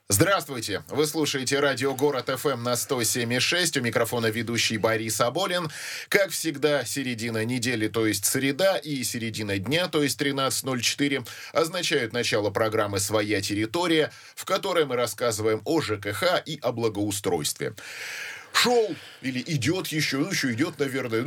Здравствуйте! Вы слушаете радио «Город ФМ» на 107,6. У микрофона ведущий Борис Аболин. Как всегда, середина недели, то есть среда, и середина дня, то есть 13:04, означают начало программы «Своя территория», в которой мы рассказываем о ЖКХ и о благоустройстве. Шел или идет еще идет, наверное,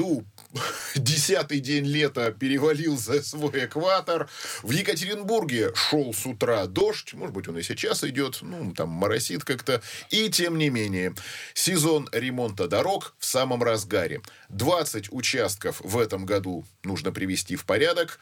10-й день лета перевалил за свой экватор. В Екатеринбурге шел с утра дождь, может быть, он и сейчас идет, там моросит как-то. И тем не менее, сезон ремонта дорог в самом разгаре. 20 участков в этом году нужно привести в порядок,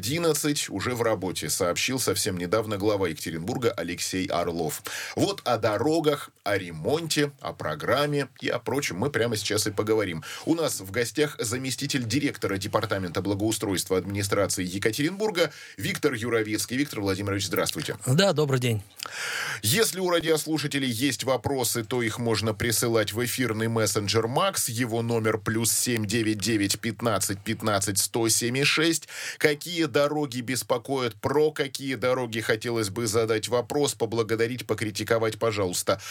11 уже в работе, сообщил совсем недавно глава Екатеринбурга Алексей Орлов. Вот о дорогах, о ремонте, о программе и о прочем мы прямо сейчас и поговорим. У нас в гостях заместитель директора Департамента благоустройства администрации Екатеринбурга Виктор Юровецкий. Виктор Владимирович, здравствуйте. Да, добрый день. Если у радиослушателей есть вопросы, то их можно присылать в эфирный мессенджер Макс. Его номер +7 99 15 15 107,6. Какие дороги беспокоят, про какие дороги хотелось бы задать вопрос, поблагодарить, покритиковать, пожалуйста.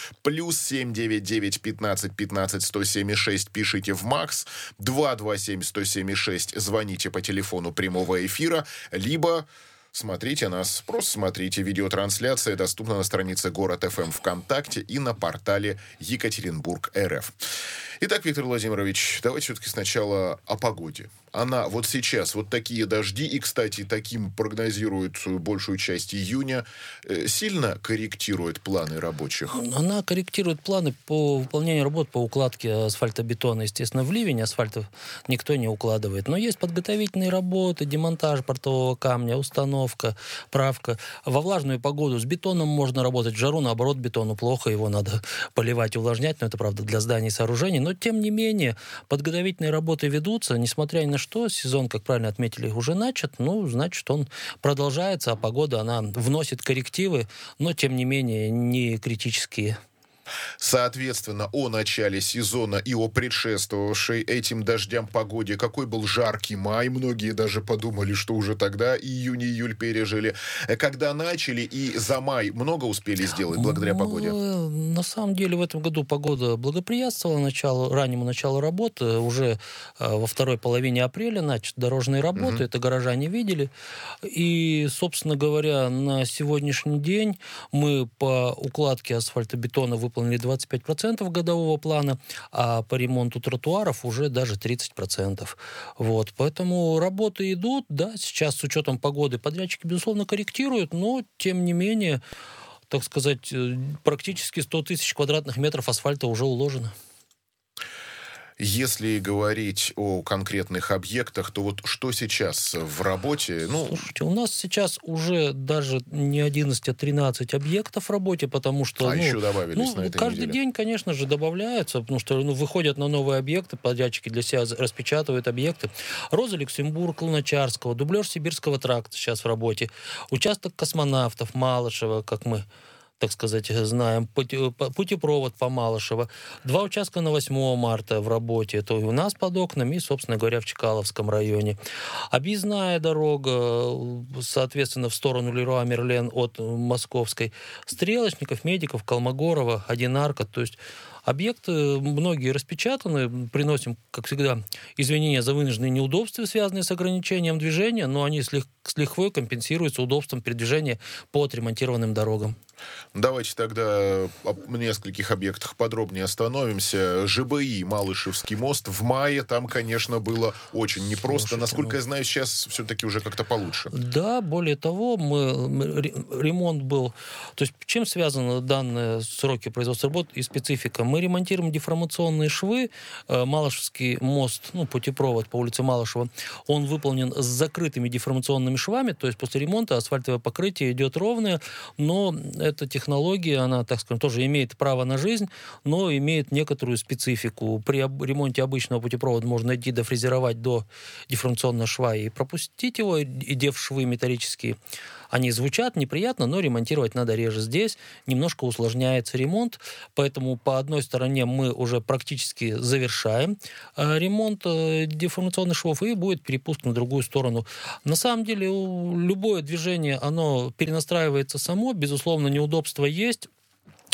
+7 99 15 15 107,6 пишите в Макс. 227 107,6 звоните по телефону прямого эфира, либо смотрите нас, просто смотрите. Видеотрансляция доступна на странице Город ФМ ВКонтакте и на портале Екатеринбург РФ. Итак, Виктор Владимирович, давайте все-таки сначала о погоде. Она вот сейчас, вот такие дожди, и, кстати, таким прогнозируют большую часть июня, сильно корректирует планы рабочих? Она корректирует планы по выполнению работ по укладке асфальтобетона. Естественно, в ливень асфальта никто не укладывает. Но есть подготовительные работы, демонтаж бортового камня, установка, правка. Во влажную погоду с бетоном можно работать, в жару, наоборот, бетону плохо, его надо поливать, увлажнять. Но это, правда, для зданий и сооружений. Но, тем не менее, подготовительные работы ведутся, несмотря ни на что. Сезон, как правильно отметили, уже начат. Значит, он продолжается, а погода, она вносит коррективы, но, тем не менее, не критические. Соответственно, о начале сезона и о предшествовавшей этим дождям погоде. Какой был жаркий май. Многие даже подумали, что уже тогда июнь-июль пережили. Когда начали и за май много успели сделать благодаря погоде? На самом деле, в этом году погода благоприятствовала раннему началу работы. Уже во второй половине апреля начат дорожные работы. Это горожане видели. И, собственно говоря, на сегодняшний день мы по укладке асфальтобетона выполнили 25% годового плана, а по ремонту тротуаров уже даже 30%. Поэтому работы идут, да, сейчас с учетом погоды подрядчики, безусловно, корректируют, но, тем не менее, так сказать, практически 100 тысяч квадратных метров асфальта уже уложено. Если говорить о конкретных объектах, то вот что сейчас в работе? Слушайте, у нас сейчас уже даже не 11, а 13 объектов в работе, потому что... еще добавились на этой каждый неделе. день, конечно же, добавляются, потому что выходят на новые объекты, подрядчики для себя распечатывают объекты. Роза Люксембург, Луначарского, дублер Сибирского тракта сейчас в работе, участок космонавтов, Малышева, как мы, так сказать, знаем, путепровод по Малышево. 2 участка на 8 марта в работе. Это и у нас под окнами, и, собственно говоря, в Чкаловском районе. Объездная дорога, соответственно, в сторону Леруа Мерлен от Московской. Стрелочников, Медиков, Колмогорова, Одинарка. То есть объекты многие распечатаны. Приносим, как всегда, извинения за вынужденные неудобства, связанные с ограничением движения, но они с лихвой компенсируются удобством передвижения по отремонтированным дорогам. Давайте тогда о нескольких объектах подробнее остановимся. ЖБИ, Малышевский мост. В мае там, конечно, было очень непросто. Слушайте, насколько я знаю, сейчас все-таки уже как-то получше. Да, более того, ремонт был... То есть, чем связаны данные сроки производства работ и специфика? Мы ремонтируем деформационные швы. Малышевский мост, путепровод по улице Малышева, он выполнен с закрытыми деформационными швами, то есть после ремонта асфальтовое покрытие идет ровное, но эта технология, она, так скажем, тоже имеет право на жизнь, но имеет некоторую специфику. При ремонте обычного путепровода можно идти дофрезеровать до деформационного шва и пропустить его, идя в швы металлические. Они звучат неприятно, но ремонтировать надо реже. Здесь немножко усложняется ремонт, поэтому по одной стороне мы уже практически завершаем ремонт деформационных швов, и будет перепуск на другую сторону. На самом деле, любое движение, оно перенастраивается само, безусловно, неудобства есть.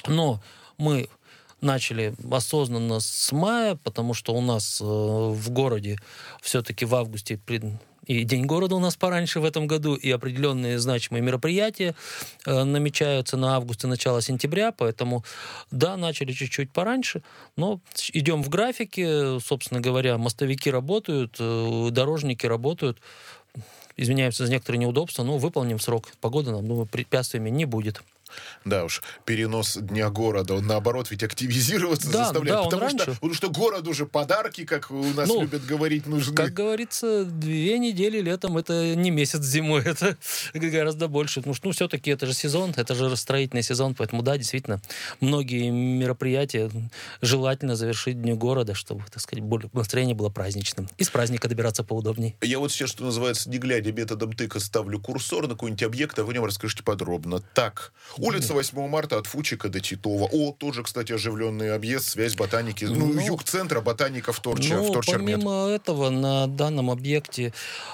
Но мы начали осознанно с мая, потому что у нас в городе все-таки в августе и День города у нас пораньше в этом году, и определенные значимые мероприятия намечаются на август и начало сентября, поэтому, да, начали чуть-чуть пораньше, но идем в графике, собственно говоря, мостовики работают, дорожники работают, извиняемся за некоторые неудобства, но выполним срок. Погода нам, думаю, препятствиями не будет. Да уж, перенос Дня города, он наоборот ведь активизироваться заставляет, потому что городу же подарки, как у нас любят говорить, нужны. Как говорится, 2 недели летом — это не месяц зимой, это гораздо больше. Потому что, все-таки это же сезон, это же строительный сезон, поэтому, да, действительно, многие мероприятия желательно завершить Дню города, чтобы, так сказать, настроение было праздничным. И с праздника добираться поудобнее. Я вот сейчас, что называется, не глядя методом тыка, ставлю курсор на какой-нибудь объект, а вы о нем расскажите подробно. Так, улица 8 марта от Фучика до Титова. Тоже, кстати, оживленный объезд, связь ботаники. Юг-центра, ботаника, вторчермет. Помимо этого, на данном объекте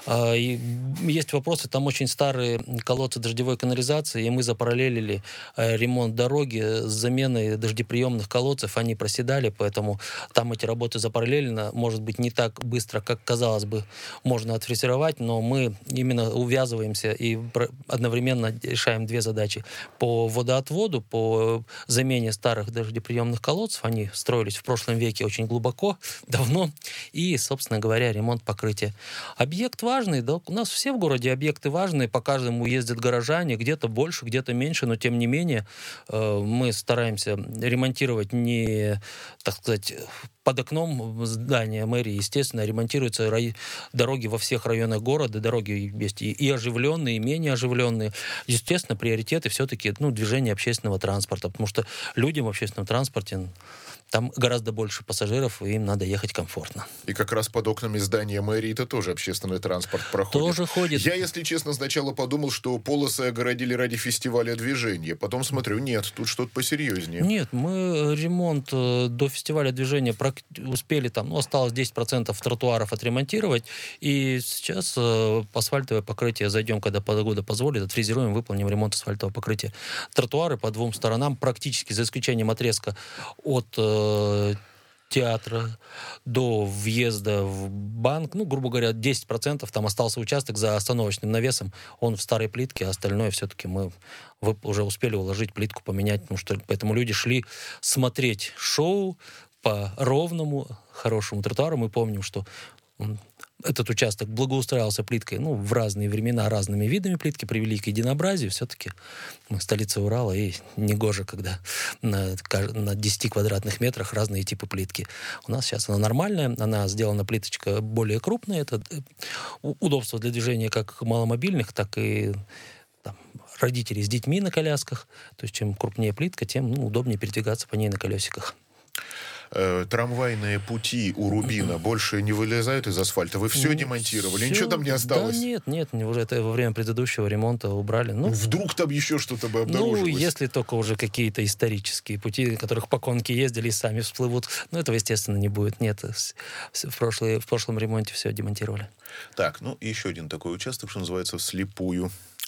есть вопросы. Там очень старые колодцы дождевой канализации, и мы запараллелили ремонт дороги с заменой дождеприемных колодцев. Они проседали, поэтому там эти работы запараллелено. Может быть, не так быстро, как, казалось бы, можно отфрезеровать, но мы именно увязываемся и одновременно решаем 2 задачи. По водоотводу, по замене старых дождеприемных колодцев. Они строились в прошлом веке очень глубоко, давно. И, собственно говоря, ремонт покрытия. Объект важный, да, у нас все в городе объекты важные, по каждому ездят горожане, где-то больше, где-то меньше, но тем не менее мы стараемся ремонтировать не, так сказать, под окном здания мэрии, естественно, ремонтируются дороги во всех районах города. Дороги есть и оживленные, и менее оживленные. Естественно, приоритеты все-таки движение общественного транспорта, потому что людям в общественном транспорте там гораздо больше пассажиров, и им надо ехать комфортно. И как раз под окнами здания мэрии это тоже общественный транспорт проходит. Тоже ходит. Я, если честно, сначала подумал, что полосы огородили ради фестиваля движения. Потом смотрю, нет, тут что-то посерьезнее. Нет, мы ремонт до фестиваля движения успели, осталось 10% тротуаров отремонтировать, и сейчас асфальтовое покрытие зайдем, когда погода позволит, отфрезеруем, выполним ремонт асфальтового покрытия. Тротуары по 2 сторонам практически, за исключением отрезка от театра до въезда в банк, грубо говоря, 10%, там остался участок за остановочным навесом, он в старой плитке, а остальное все-таки мы уже успели уложить, плитку поменять, поэтому люди шли смотреть шоу по ровному, хорошему тротуару. Мы помним, что этот участок благоустраивался плиткой, в разные времена, разными видами плитки, привели к единообразию. Все-таки мы столица Урала, и негоже, когда на 10 квадратных метрах разные типы плитки. У нас сейчас она нормальная, она сделана плиточка более крупная. Это удобство для движения как маломобильных, так и родителей с детьми на колясках. То есть чем крупнее плитка, тем удобнее передвигаться по ней на колесиках. Трамвайные пути у Рубина больше не вылезают из асфальта? Вы все демонтировали? Ничего там не осталось? Да нет, уже это во время предыдущего ремонта убрали. Вдруг там еще что-то бы обнаружилось? Если только уже какие-то исторические пути, которых по конке ездили и сами всплывут. Но этого, естественно, не будет. Нет, в прошлом ремонте все демонтировали. Так, и еще один такой участок, что называется, вслепую.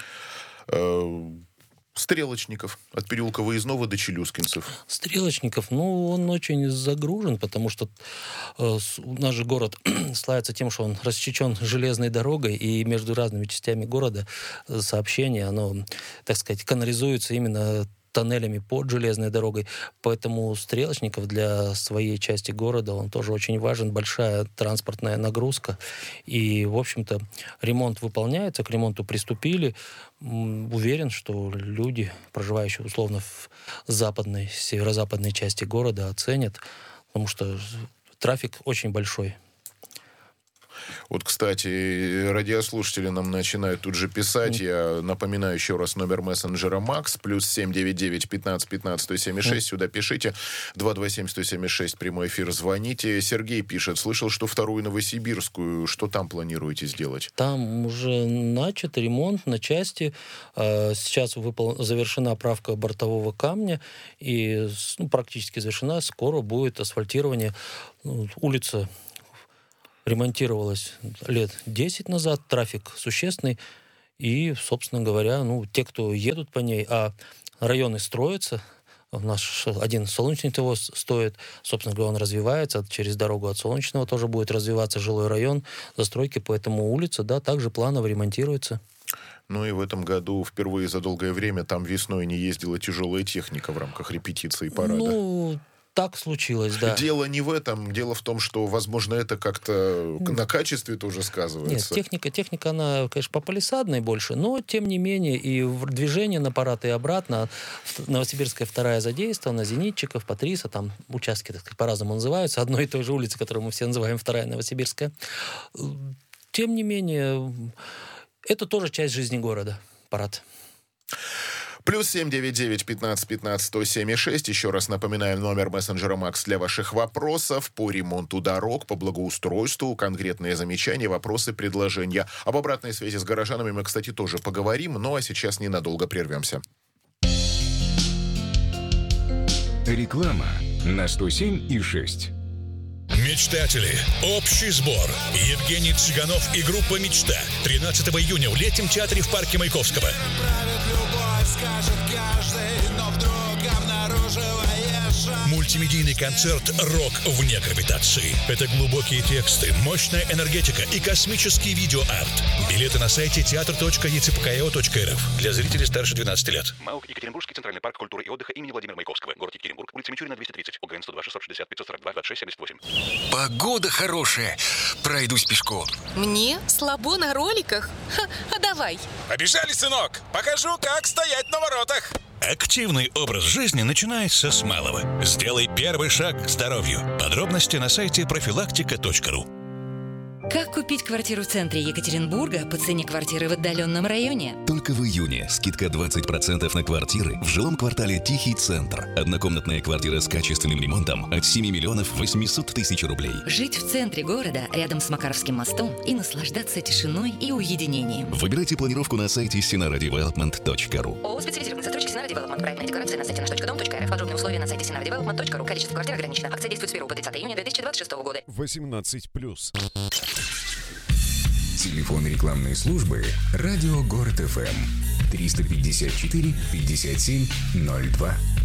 Стрелочников от переулка Выездного до Челюскинцев. Стрелочников, он очень загружен, потому что наш же город славится тем, что он рассечен железной дорогой, и между разными частями города сообщение, оно, так сказать, канализуется именно тоннелями под железной дорогой. Поэтому Стрелочников для своей части города, он тоже очень важен. Большая транспортная нагрузка. И, в общем-то, ремонт выполняется, к ремонту приступили. Уверен, что люди, проживающие условно в западной, северо-западной части города, оценят, потому что трафик очень большой. Вот, кстати, радиослушатели нам начинают тут же писать. Я напоминаю еще раз номер мессенджера МАКС, +7 99 15 15 176. Сюда пишите. 227 176, прямой эфир, звоните. Сергей пишет, слышал, что вторую Новосибирскую. Что там планируете сделать? Там уже начат ремонт на части. Сейчас завершена правка бортового камня. И практически завершена. Скоро будет асфальтирование. Улица ремонтировалась лет 10 назад, трафик существенный, и, собственно говоря, те, кто едут по ней, а районы строятся, Наш один Солнечный ТВО стоит, собственно говоря, он развивается, через дорогу от Солнечного тоже будет развиваться жилой район, застройки, поэтому улица, да, также планово ремонтируется. Ну и в этом году впервые за долгое время там весной не ездила тяжелая техника в рамках репетиции парада. Ну, так случилось, да. Дело не в этом. Дело в том, что, возможно, это как-то на качестве тоже сказывается. Нет, техника, она, конечно, по палисадной больше, но, тем не менее, и движение на парад и обратно. Новосибирская 2-я задействована, Зенитчиков, Патриса, там участки, так сказать, по-разному называются, одной и той же улицы, которую мы все называем 2-я Новосибирская. Тем не менее, это тоже часть жизни города, парад. Плюс 799-15-15-107-6. Еще раз напоминаю, номер мессенджера Макс для ваших вопросов по ремонту дорог, по благоустройству, конкретные замечания, вопросы, предложения. Об обратной связи с горожанами мы, кстати, тоже поговорим, ну а сейчас ненадолго прервемся. Реклама на 107,6. Мечтатели. Общий сбор. Евгений Цыганов и группа «Мечта». 13 июня в Летнем театре в парке Маяковского. Мультимедийный концерт «Рок вне гравитации». Это глубокие тексты, мощная энергетика и космический видеоарт. Билеты на сайте teatr.ecpko.rf. Для зрителей старше 12 лет. МАУК Екатеринбургский центральный парк культуры и отдыха имени Владимира Маяковского. Город Екатеринбург. Улица Мичурина, 230. ОГРН 102 660 542 26 78. Погода хорошая. Пройдусь пешком. Мне? Слабо на роликах? А давай. Побежали, сынок! Покажу, как стоять на воротах. Активный образ жизни начинается с малого. Сделай первый шаг к здоровью. Подробности на сайте профилактика.ру. Как купить квартиру в центре Екатеринбурга по цене квартиры в отдаленном районе? Только в июне скидка 20% на квартиры в жилом квартале «Тихий центр». Однокомнатная квартира с качественным ремонтом от 7 миллионов 800 тысяч рублей. Жить в центре города, рядом с Макаровским мостом, и наслаждаться тишиной и уединением. Выбирайте планировку на сайте sinaradevelopment.ru. ООО «Специализированный застройщик Sinara Development». Проектная декларация на сайте nаш.dom.rf. Подробные условия на сайте sinaradevelopment.ru. Количество квартир ограничено. Акция действует с 1 по 30 июня 2026 года. 18+. Телефон рекламной службы «Радио Город ФМ» 354 57 02.